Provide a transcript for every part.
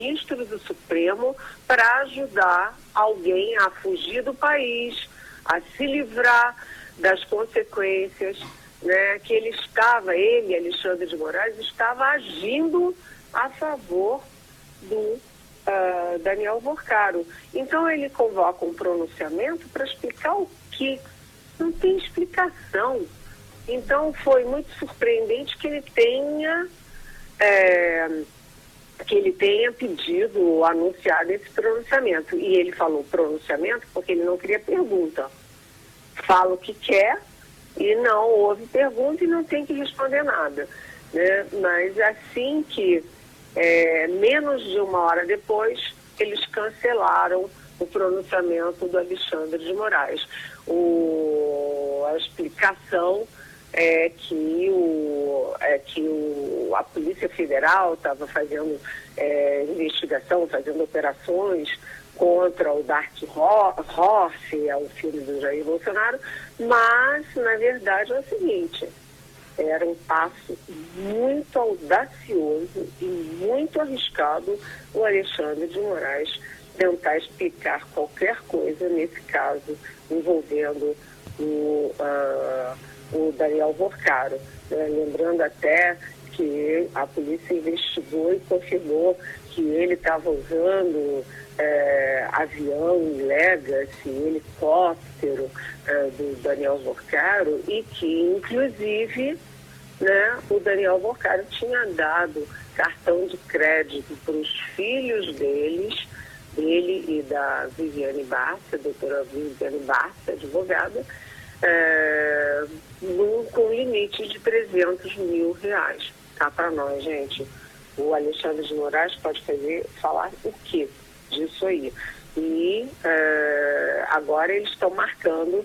ministro do Supremo para ajudar alguém a fugir do país, a se livrar das consequências, né, que ele, Alexandre de Moraes, estava agindo a favor do Daniel Vorcaro. Então ele convoca um pronunciamento para explicar o quê? Não tem explicação. Então foi muito surpreendente que ele tenha pedido, anunciado esse pronunciamento. E ele falou pronunciamento porque ele não queria pergunta. Fala o que quer e não houve pergunta e não tem que responder nada, né? Mas assim que, menos de uma hora depois, eles cancelaram o pronunciamento do Alexandre de Moraes. A explicação é que a Polícia Federal estava fazendo investigação, fazendo operações contra o Dark Horse, o filme do Jair Bolsonaro, mas, na verdade, é o seguinte: era um passo muito audacioso e muito arriscado o Alexandre de Moraes tentar explicar qualquer coisa, nesse caso, envolvendo o Daniel Vorcaro, né? Lembrando até que a polícia investigou e confirmou que ele estava usando avião Legacy, helicóptero do Daniel Vorcaro, e que, inclusive, né, o Daniel Vorcaro tinha dado cartão de crédito para os filhos dele e da Viviane Barça, doutora Viviane Barça, advogada, com limite de R$300 mil. Tá para nós, gente. O Alexandre de Moraes pode falar o quê disso aí? E agora eles estão marcando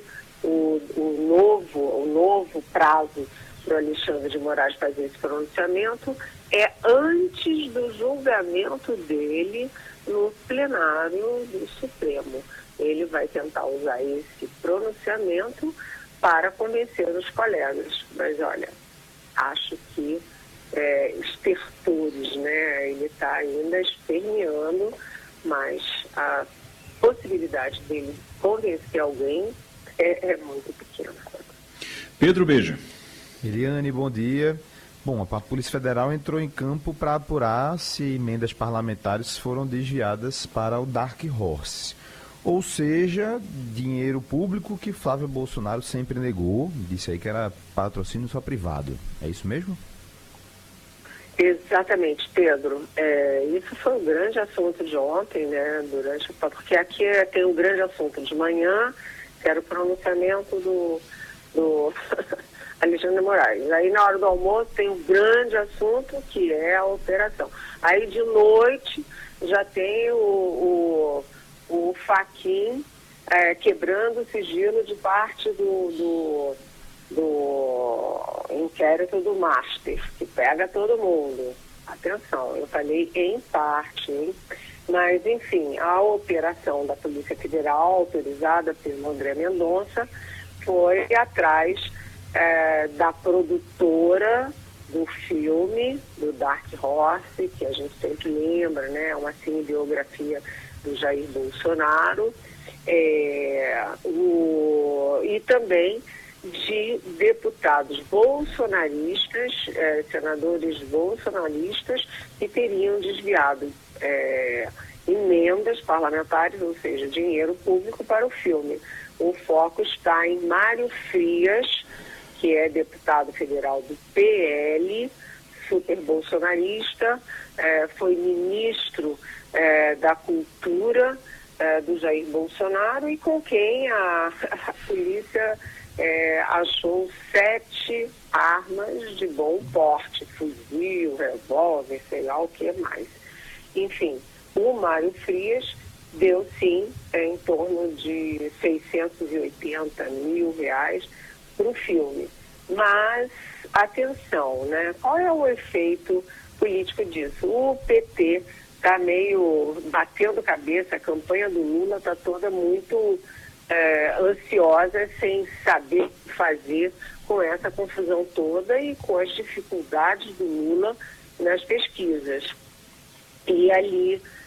o novo prazo para o Alexandre de Moraes fazer esse pronunciamento antes do julgamento dele no plenário do Supremo. Ele vai tentar usar esse pronunciamento para convencer os colegas. Mas, olha, acho que estertores, né? Ele está ainda esperneando, mas a possibilidade dele convencer alguém é muito pequena. Pedro Beja. Eliane, bom dia. Bom, a Polícia Federal entrou em campo para apurar se emendas parlamentares foram desviadas para o Dark Horse. Ou seja, dinheiro público que Flávio Bolsonaro sempre negou, disse aí que era patrocínio só privado. É isso mesmo? Exatamente, Pedro. Isso foi um grande assunto de ontem, né? Porque aqui tem um grande assunto de manhã, que era o pronunciamento do Alexandre de Moraes. Aí, na hora do almoço, tem um grande assunto, que é a operação. Aí, de noite, já tem o Fachin quebrando o sigilo de parte do inquérito do Master, que pega todo mundo. Atenção, eu falei em parte, hein? Mas, enfim, a operação da Polícia Federal, autorizada pelo André Mendonça, foi atrás da produtora do filme, do Dark Horse, que a gente sempre lembra, né? Uma cinebiografia do Jair Bolsonaro, e também de deputados bolsonaristas, senadores bolsonaristas, que teriam desviado emendas parlamentares, ou seja, dinheiro público para o filme. O foco está em Mário Frias, que é deputado federal do PL, super bolsonarista, foi ministro da Cultura do Jair Bolsonaro, e com quem a polícia achou 7 armas de bom porte, fuzil, revólver, sei lá o que mais. Enfim, o Mário Frias deu sim em torno de R$680 mil para o filme. Mas, atenção, né? Qual é o efeito político disso? O PT está meio batendo cabeça, a campanha do Lula está toda muito ansiosa, sem saber o que fazer com essa confusão toda e com as dificuldades do Lula nas pesquisas. E ali